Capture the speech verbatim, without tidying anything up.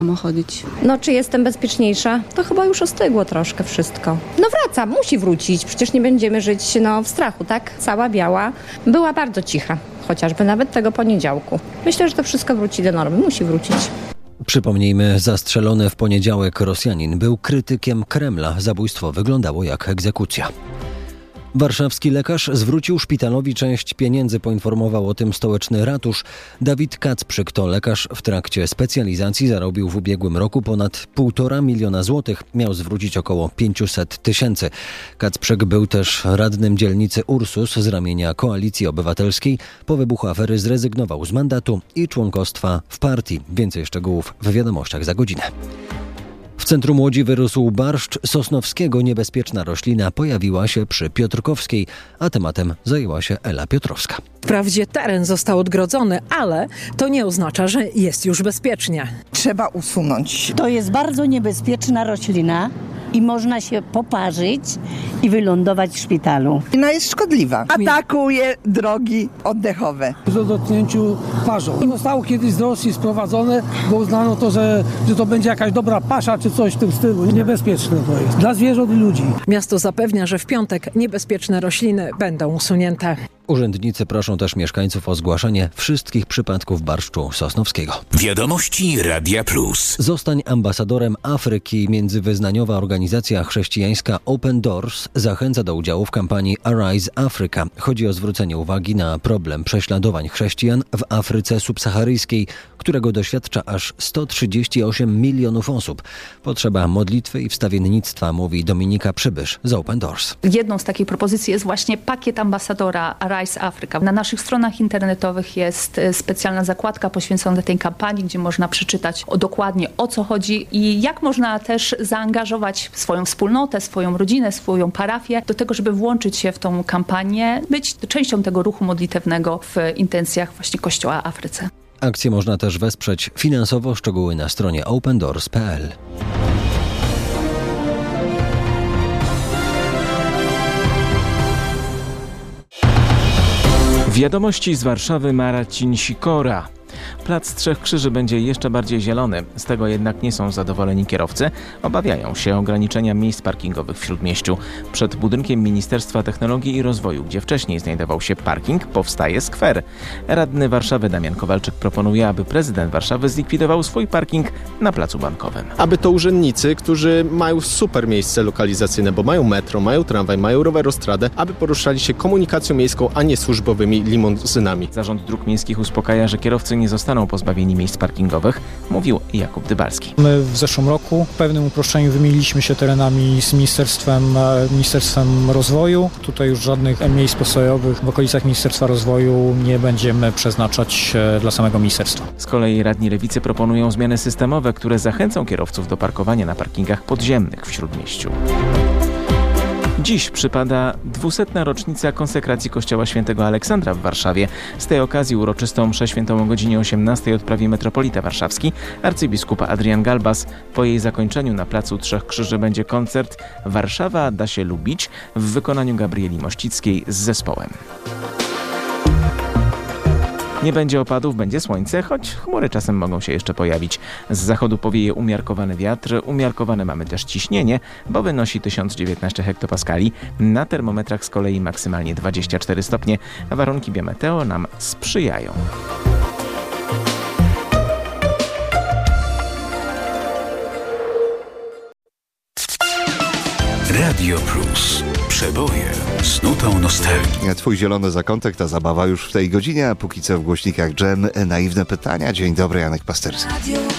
chodzić. No, czy jestem bezpieczniejsza? To chyba już ostygło troszkę wszystko. No wraca, musi wrócić. Przecież nie będziemy żyć no, w strachu, tak? Cała biała. Była bardzo cicha, chociażby nawet tego poniedziałku. Myślę, że to wszystko wróci do normy. Musi wrócić. Przypomnijmy, zastrzelony w poniedziałek Rosjanin był krytykiem Kremla. Zabójstwo wyglądało jak egzekucja. Warszawski lekarz zwrócił szpitalowi część pieniędzy, poinformował o tym stołeczny ratusz. Dawid Kacprzyk to lekarz w trakcie specjalizacji, zarobił w ubiegłym roku ponad półtora miliona złotych. Miał zwrócić około pięćset tysięcy. Kacprzyk był też radnym dzielnicy Ursus z ramienia Koalicji Obywatelskiej. Po wybuchu afery zrezygnował z mandatu i członkostwa w partii. Więcej szczegółów w wiadomościach za godzinę. W centrum Łodzi wyrósł barszcz sosnowskiego. Niebezpieczna roślina pojawiła się przy Piotrkowskiej, a tematem zajęła się Ela Piotrowska. Wprawdzie teren został odgrodzony, ale to nie oznacza, że jest już bezpiecznie. Trzeba usunąć. To jest bardzo niebezpieczna roślina i można się poparzyć i wylądować w szpitalu. Ona jest szkodliwa. Atakuje drogi oddechowe. Po dotknięciu parzą. Zostało kiedyś z Rosji sprowadzone, bo uznano to, że, że to będzie jakaś dobra pasza czy coś w tym stylu. Niebezpieczne to jest dla zwierząt i ludzi. Miasto zapewnia, że w piątek niebezpieczne rośliny będą usunięte. Urzędnicy proszą też mieszkańców o zgłaszanie wszystkich przypadków barszczu sosnowskiego. Wiadomości Radia Plus. Zostań ambasadorem Afryki. Międzywyznaniowa organizacja chrześcijańska Open Doors zachęca do udziału w kampanii Arise Africa. Chodzi o zwrócenie uwagi na problem prześladowań chrześcijan w Afryce subsaharyjskiej, którego doświadcza aż sto trzydzieści osiem milionów osób. Potrzeba modlitwy i wstawiennictwa, mówi Dominika Przybysz z Open Doors. Jedną z takich propozycji jest właśnie pakiet ambasadora Arise Africa. Na naszych stronach internetowych jest specjalna zakładka poświęcona tej kampanii, gdzie można przeczytać o dokładnie o co chodzi i jak można też zaangażować swoją wspólnotę, swoją rodzinę, swoją parafię do tego, żeby włączyć się w tą kampanię, być częścią tego ruchu modlitewnego w intencjach właśnie Kościoła Afryce. Akcję można też wesprzeć finansowo. Szczegóły na stronie open doors kropka p l. Wiadomości z Warszawy, Marcin Sikora. Plac Trzech Krzyży będzie jeszcze bardziej zielony. Z tego jednak nie są zadowoleni kierowcy. Obawiają się ograniczenia miejsc parkingowych w Śródmieściu. Przed budynkiem Ministerstwa Technologii i Rozwoju, gdzie wcześniej znajdował się parking, powstaje skwer. Radny Warszawy Damian Kowalczyk proponuje, aby prezydent Warszawy zlikwidował swój parking na Placu Bankowym. Aby to urzędnicy, którzy mają super miejsce lokalizacyjne, bo mają metro, mają tramwaj, mają rowerostradę, aby poruszali się komunikacją miejską, a nie służbowymi limuzynami. Zarząd Dróg Miejskich uspokaja, że kierowcy nie zostaną pozbawieni miejsc parkingowych, mówił Jakub Dybalski. My w zeszłym roku w pewnym uproszczeniu wymieniliśmy się terenami z Ministerstwem, Ministerstwem Rozwoju. Tutaj już żadnych miejsc postojowych w okolicach Ministerstwa Rozwoju nie będziemy przeznaczać dla samego ministerstwa. Z kolei radni Lewicy proponują zmiany systemowe, które zachęcą kierowców do parkowania na parkingach podziemnych w Śródmieściu. Dziś przypada dwusetna rocznica konsekracji kościoła świętego Aleksandra w Warszawie. Z tej okazji uroczystą mszę świętą o godzinie osiemnastej odprawi metropolita warszawski, arcybiskup Adrian Galbas. Po jej zakończeniu na Placu Trzech Krzyży będzie koncert Warszawa da się lubić w wykonaniu Gabrieli Mościckiej z zespołem. Nie będzie opadów, będzie słońce, choć chmury czasem mogą się jeszcze pojawić. Z zachodu powieje umiarkowany wiatr, umiarkowane mamy też ciśnienie, bo wynosi tysiąc dziewiętnaście hektopaskali. Na termometrach z kolei maksymalnie dwadzieścia cztery stopnie. Warunki biometeo nam sprzyjają. Radio Plus. Przeboje z nutą nostalgii. Twój zielony zakątek, ta zabawa już w tej godzinie, a póki co w głośnikach Dżem, naiwne pytania. Dzień dobry, Janek Pasterski.